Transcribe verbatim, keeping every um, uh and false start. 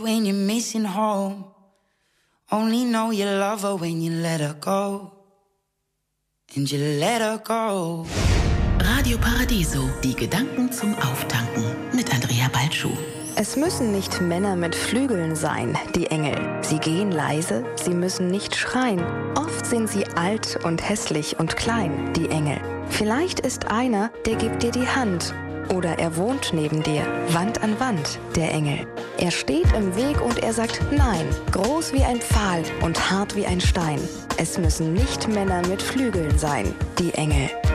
when you're missing home. Only know you love her when you let her go. And you let her go. Radio Paradiso, die Gedanken zum Auftanken mit Andrea Balschuh. Es müssen nicht Männer mit Flügeln sein, die Engel. Sie gehen leise, sie müssen nicht schreien. Oft sind sie alt und hässlich und klein, die Engel. Vielleicht ist einer, der gibt dir die Hand. Oder er wohnt neben dir, Wand an Wand, der Engel. Er steht im Weg und er sagt Nein, groß wie ein Pfahl und hart wie ein Stein. Es müssen nicht Männer mit Flügeln sein, die Engel.